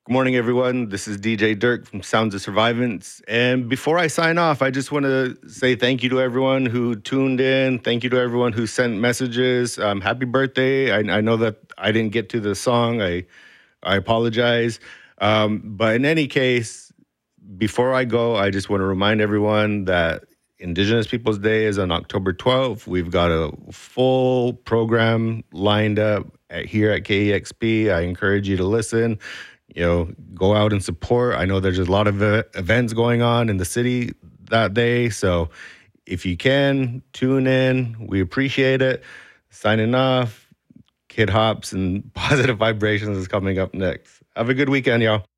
Good morning, everyone. This is DJ Dirk from Sounds of Survivance. And before I sign off, I just want to say thank you to everyone who tuned in. Thank you to everyone who sent messages. Happy birthday. I know that I didn't get to the song. I apologize. But in any case, before I go, I just want to remind everyone that Indigenous Peoples Day is on October 12th. We've got a full program lined up here at KEXP. I encourage you to listen. Go out and support. I know there's a lot of events going on in the city that day. So if you can, tune in. We appreciate it. Signing off. Kid Hops and Positive Vibrations is coming up next. Have a good weekend, y'all.